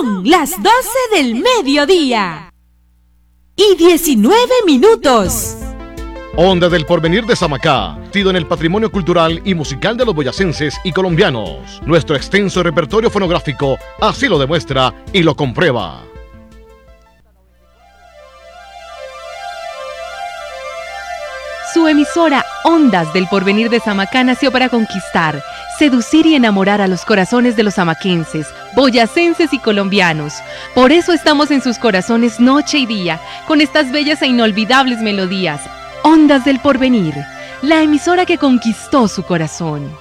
Son las 12 del mediodía y 19 minutos. Onda del Porvenir de Samacá, tido en el patrimonio cultural y musical de los boyacenses y colombianos. Nuestro extenso repertorio fonográfico así lo demuestra y lo comprueba. Su emisora Ondas del Porvenir de Samacá nació para conquistar, seducir y enamorar a los corazones de los samaquenses, boyacenses y colombianos. Por eso estamos en sus corazones noche y día, con estas bellas e inolvidables melodías. Ondas del Porvenir, la emisora que conquistó su corazón.